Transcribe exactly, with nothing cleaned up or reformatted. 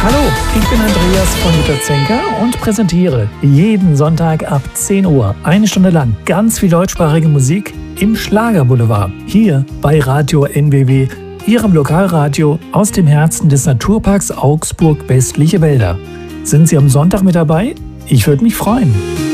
Hallo, ich bin Andreas von Luther und präsentiere jeden Sonntag ab zehn Uhr eine Stunde lang ganz viel deutschsprachige Musik im Schlagerboulevard. Hier bei Radio N W W, Ihrem Lokalradio aus dem Herzen des Naturparks Augsburg Westliche Wälder. Sind Sie am Sonntag mit dabei? Ich würde mich freuen.